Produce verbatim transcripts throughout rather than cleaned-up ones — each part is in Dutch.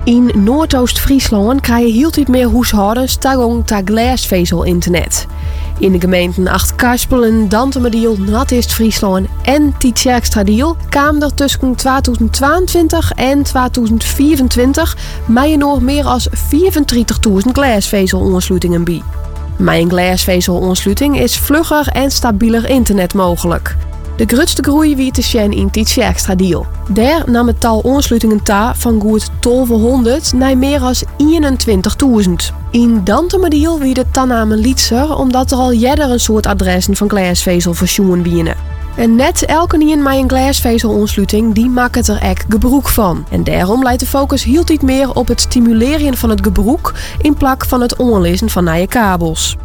In Noordoost-Friesland krijgen heel iets meer huishoudens toegang tot glasvezel-internet. In de gemeenten Acht-Karspelen, Dantemediel, Noord-Est-Friesland en Tietjerkstradiel kwamen er tussen tweeduizend tweeëntwintig en tweeduizend vierentwintig met nog meer dan vierentwintigduizend glasvezel-aansluitingen bij. Met een glasvezel-aansluiting is vlugger en stabieler internet mogelijk. De grootste groei wie te zien in Tietjerkstradiel. Daar nam het tal aansluitingen ta van goed twaalfhonderd naar meer dan eenentwintigduizend. In Dantemediel wie de tanname lietser omdat er al jeder een soort adressen van glasvezel versjoen binnen. En net elke nien met een glasvezel-aansluiting die maakt er echt gebruik van. En daarom lijkt de focus heel iets meer op het stimuleren van het gebruik in plaats van het aanlezen van nieuwe kabels.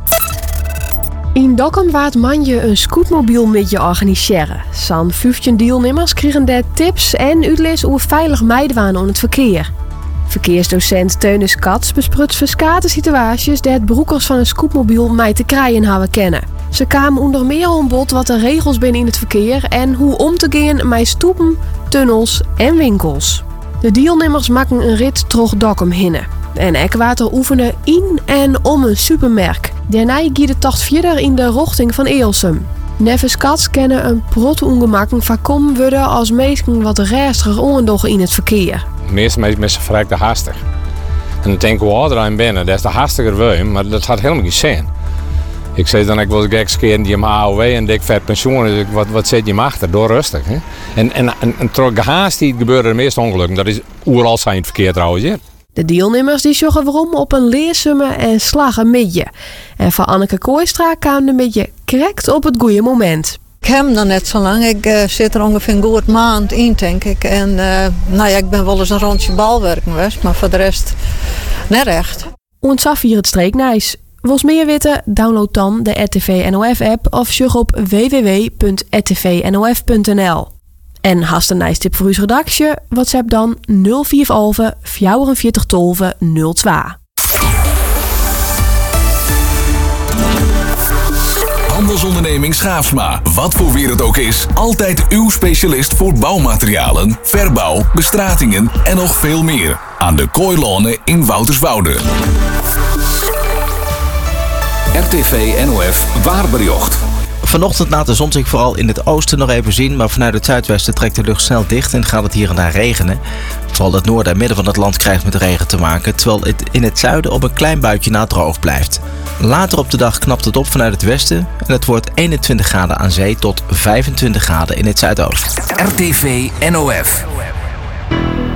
In Dokkum waard manje een scootmobiel met je organiseren. Zo'n vijftien deelnemers kregen daar tips en uitles hoe veilig meidwaan aan het verkeer. Verkeersdocent Teunis Kats besprut verschillende situaties dat broekers van een scootmobiel mee te krijgen hebben kennen. Ze kwamen onder meer aan bod wat de regels zijn in het verkeer en hoe om te gaan met stoepen, tunnels en winkels. De deelnemers maken een rit terug Dokkum hinnen. En ekwater oefenen in en om een supermerk. Daarna gaat de tocht verder in de richting van Eelsum. Nevens Kats kennen een protte ongemakken voorkomen worden als mensen wat rustiger ondogen in het verkeer. De meeste mensen vrij te haastig. En dan denk ik, hoe ouder ik ben, des te hastiger wil je, maar dat had helemaal geen zin. Ik zei dan, ik wil gek skeren die hem A O W en dik vet pensioen, dus wat, wat zit je hem achter? Door rustig. Hè? En, en, en, en door gehaast die gebeuren de meeste ongelukken. Dat is overal zijn het verkeer trouwens. Hè? De deelnemers die zorgen waarom op een leersumme en slagen midje. En van Anneke Kooistra kwam de midje correct op het goede moment. Ik heb hem nog net zo lang. Ik uh, zit er ongeveer een goed maand in, denk ik. En uh, nou ja, ik ben wel eens een rondje balwerken geweest, maar voor de rest net echt. Ons af hier het streeknijs. Wils meer weten? Download dan de R T V N O F-app of surf op w w w punt r t v n o f punt n l. En hast een nice tip voor uw redactie? WhatsApp dan nul vier elf vierenveertig twaalf nul twee. Handelsonderneming Schaafsma. Wat voor weer het ook is, altijd uw specialist voor bouwmaterialen, verbouw, bestratingen en nog veel meer. Aan de Kooilonen in Wouterswoude. R T V N O F Waarbericht. Vanochtend laat de zon zich vooral in het oosten nog even zien, maar vanuit het zuidwesten trekt de lucht snel dicht en gaat het hier en daar regenen. Vooral het noorden en midden van het land krijgt met regen te maken, terwijl het in het zuiden op een klein buitje na droog blijft. Later op de dag knapt het op vanuit het westen en het wordt eenentwintig graden aan zee tot vijfentwintig graden in het zuidoosten. R T V N O F.